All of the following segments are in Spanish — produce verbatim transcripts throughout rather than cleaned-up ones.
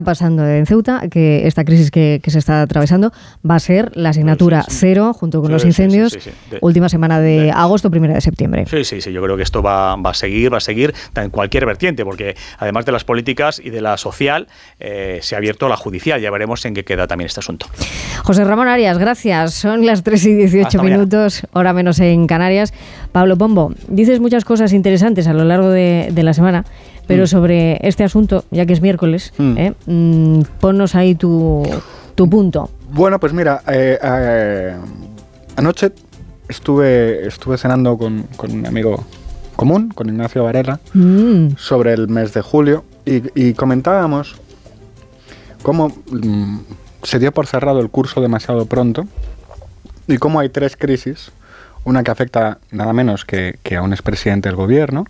pasando en Ceuta, que esta crisis que, que se está atravesando va a ser la asignatura sí, sí. cero junto con sí, los incendios, sí, sí, sí, sí. De, última semana de, de agosto, primera de septiembre. Sí, sí, sí, yo creo que esto va, va a seguir, va a seguir en cualquier vertiente, porque además de las políticas y de la social, eh, se ha abierto la judicial, ya veremos en qué queda también este asunto. José Ramón Arias, gracias, son las tres y dieciocho minutos, hora menos en Canarias. Pablo Pombo, dices muchas cosas interesantes a lo largo de, de la semana, pero mm. sobre este asunto, ya que es miércoles, mm. ¿eh? mm, ponnos ahí tu, tu punto. Bueno, pues mira, eh, eh, anoche estuve, estuve cenando con, con un amigo común, con Ignacio Varela, mm. sobre el mes de julio, y, y comentábamos cómo mm, se dio por cerrado el curso demasiado pronto y cómo hay tres crisis, una que afecta nada menos que, que a un expresidente del gobierno,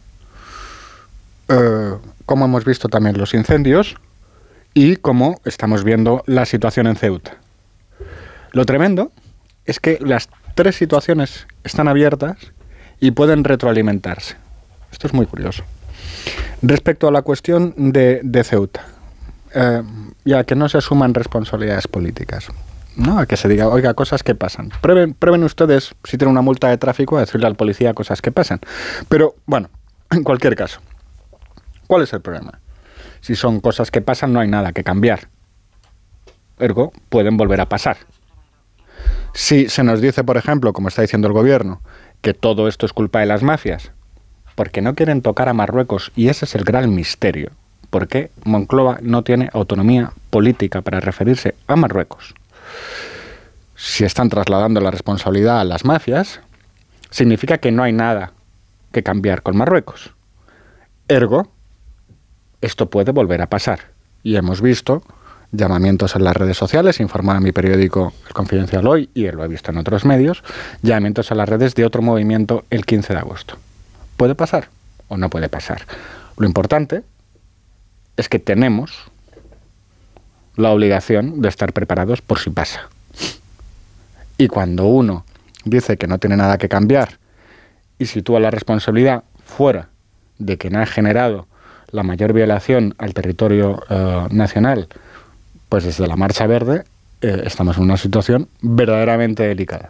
Uh, como hemos visto también los incendios y como estamos viendo la situación en Ceuta. Lo tremendo es que las tres situaciones están abiertas y pueden retroalimentarse. Esto es muy curioso. Respecto a la cuestión de, de Ceuta, uh, ya que no se asuman responsabilidades políticas, ¿no? A que se diga, oiga, cosas que pasan. Prueben, prueben ustedes, si tienen una multa de tráfico, a decirle al policía cosas que pasan. Pero, bueno, en cualquier caso, ¿cuál es el problema? Si son cosas que pasan, no hay nada que cambiar. Ergo, pueden volver a pasar. Si se nos dice, por ejemplo, como está diciendo el gobierno, que todo esto es culpa de las mafias, porque no quieren tocar a Marruecos, y ese es el gran misterio, ¿por qué Moncloa no tiene autonomía política para referirse a Marruecos? Si están trasladando la responsabilidad a las mafias, significa que no hay nada que cambiar con Marruecos. Ergo, esto puede volver a pasar. Y hemos visto llamamientos en las redes sociales, informaba mi periódico El Confidencial hoy, y lo he visto en otros medios, llamamientos en las redes de otro movimiento el quince de agosto. ¿Puede pasar o no puede pasar? Lo importante es que tenemos la obligación de estar preparados por si pasa. Y cuando uno dice que no tiene nada que cambiar y sitúa la responsabilidad fuera de quien ha generado la mayor violación al territorio uh, nacional, pues desde la Marcha Verde eh, estamos en una situación verdaderamente delicada.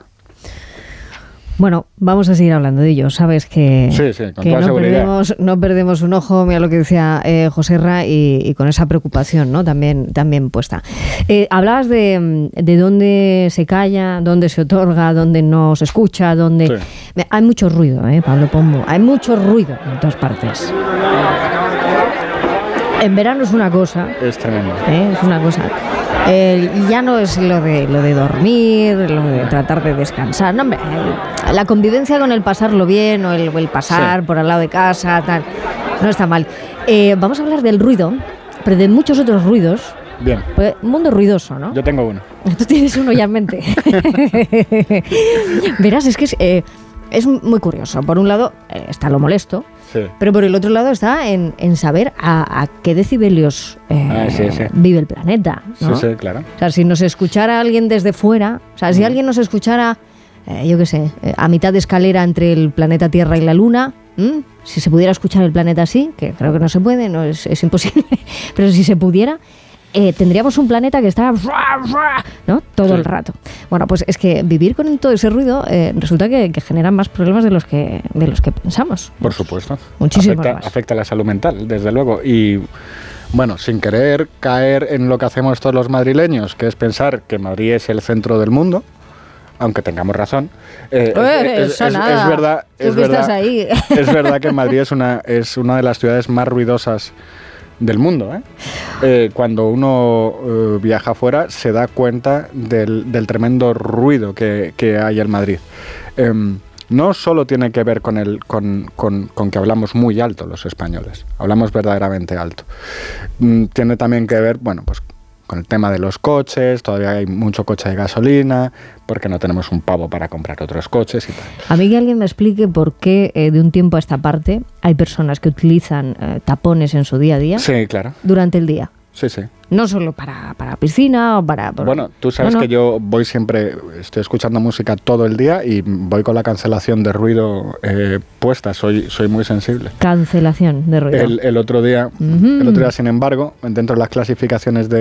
Bueno, vamos a seguir hablando de ello. Sabes que, sí, sí, con que toda no, seguridad. perdemos, no perdemos un ojo, mira lo que decía eh, José Ra, y, y con esa preocupación, ¿no? también, también puesta. Eh, hablabas de, de dónde se calla, dónde se otorga, dónde no se escucha, dónde... Sí. Hay mucho ruido, ¿eh, Pablo Pombo? Hay mucho ruido en todas partes. En verano es una cosa. Es tremendo. ¿eh? Es una cosa. Eh, ya no es lo de lo de dormir, lo de tratar de descansar. No, hombre, eh, la convivencia con el pasarlo bien o el, el pasar sí. por al lado de casa, tal, no está mal. Eh, vamos a hablar del ruido, pero de muchos otros ruidos. Bien. Pues, mundo ruidoso, ¿no? Yo tengo uno. Tú tienes uno ya en mente. Verás, es que es, eh, es muy curioso. Por un lado eh, está lo molesto. Sí. Pero por el otro lado está en, en saber a, a qué decibelios eh, ah, sí, sí. vive el planeta, ¿no? Sí, sí, claro. O sea, si nos escuchara alguien desde fuera, o sea, si mm. alguien nos escuchara, eh, yo qué sé, eh, a mitad de escalera entre el planeta Tierra y la Luna, ¿m? Si se pudiera escuchar el planeta así, que creo que no se puede, no es, es imposible, pero si se pudiera... Eh, tendríamos un planeta que está ¿no? todo sí. el rato. Bueno, pues es que vivir con todo ese ruido eh, resulta que, que genera más problemas de los que de los que pensamos. Por supuesto. Muchísimo afecta, más. Afecta a la salud mental, desde luego. Y bueno, sin querer caer en lo que hacemos todos los madrileños, que es pensar que Madrid es el centro del mundo, aunque tengamos razón. Eh, Ué, es, es, es, es verdad, es verdad, ahí. es verdad que Madrid es una es una de las ciudades más ruidosas del mundo, ¿eh? Eh, cuando uno eh, viaja afuera se da cuenta del, del tremendo ruido que, que hay en Madrid. Eh, no solo tiene que ver con, el, con, con, con que hablamos muy alto los españoles, hablamos verdaderamente alto. Mm, tiene también que ver, bueno, pues con el tema de los coches, todavía hay mucho coche de gasolina, porque no tenemos un pavo para comprar otros coches y tal. A mí que alguien me explique por qué eh, de un tiempo a esta parte hay personas que utilizan eh, tapones en su día a día. Sí, claro. Durante el día. Sí, sí. No solo para, para piscina o para... para bueno, tú sabes no, no. que yo voy siempre, estoy escuchando música todo el día y voy con la cancelación de ruido eh, puesta, soy, soy muy sensible. Cancelación de ruido. El, el, otro día, uh-huh. el otro día, sin embargo, dentro de las clasificaciones de